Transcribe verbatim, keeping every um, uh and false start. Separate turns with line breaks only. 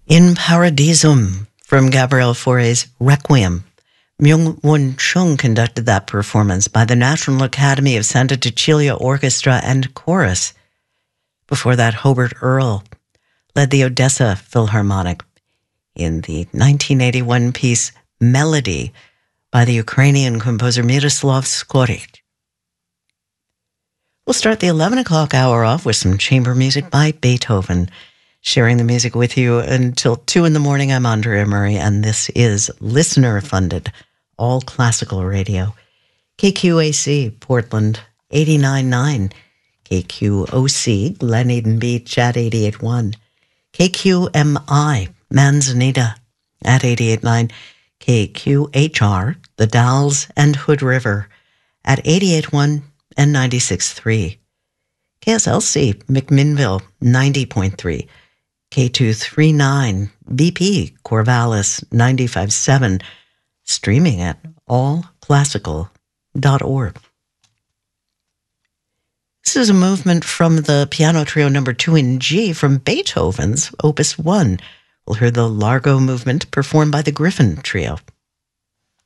In Paradisum from Gabriel Fauré's Requiem. Myung-Won Chung conducted that performance by the National Academy of Santa Cecilia Orchestra and Chorus. Before that, Hobart Earl led the Odessa Philharmonic in the nineteen eighty-one piece Melody by the Ukrainian composer Miroslav Skorik. We'll start the eleven o'clock hour off with some chamber music by Beethoven. Sharing the music with you until two in the morning, I'm Andrea Murray, and this is listener-funded, all-classical radio. K Q A C, Portland, eighty-nine point nine. K Q O C, Glen Eden Beach at eighty-eight point one. K Q M I, Manzanita at eighty-eight point nine. K Q H R, The Dalles and Hood River at eighty-eight point one and ninety-six point three. K S L C, McMinnville, ninety point three. K two thirty-nine, B P, Corvallis, ninety-five point seven. Streaming at all classical dot org. This is a movement from the piano trio number two in G from Beethoven's Opus one. We'll hear the Largo movement performed by the Griffin Trio.